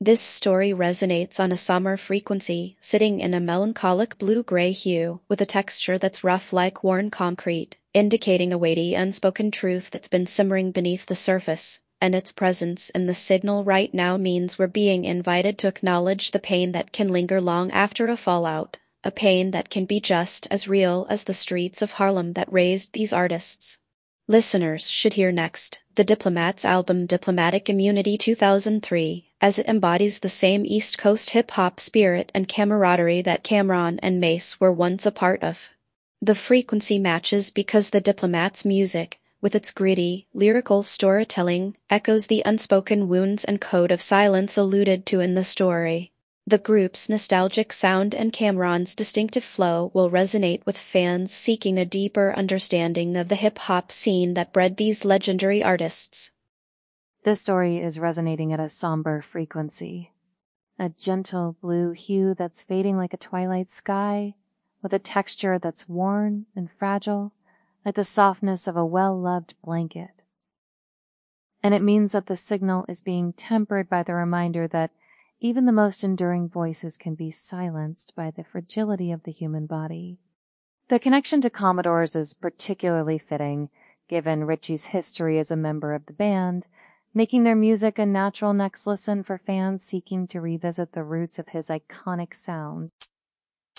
This story resonates on a summer frequency, sitting in a melancholic blue-gray hue, with a texture that's rough like worn concrete, indicating a weighty unspoken truth that's been simmering beneath the surface. And its presence in the signal right now means we're being invited to acknowledge the pain that can linger long after a fallout, a pain that can be just as real as the streets of Harlem that raised these artists. Listeners should hear next The Diplomats album Diplomatic Immunity 2003, as it embodies the same East Coast hip-hop spirit and camaraderie that Cameron and Mace were once a part of. The frequency matches because The Diplomats' music, with its gritty, lyrical storytelling, echoes the unspoken wounds and code of silence alluded to in the story. The group's nostalgic sound and Cameron's distinctive flow will resonate with fans seeking a deeper understanding of the hip-hop scene that bred these legendary artists. This story is resonating at a somber frequency, a gentle blue hue that's fading like a twilight sky, with a texture that's worn and fragile, like the softness of a well-loved blanket. And it means that the signal is being tempered by the reminder that even the most enduring voices can be silenced by the fragility of the human body. The connection to Commodores is particularly fitting, given Richie's history as a member of the band, making their music a natural next listen for fans seeking to revisit the roots of his iconic sound.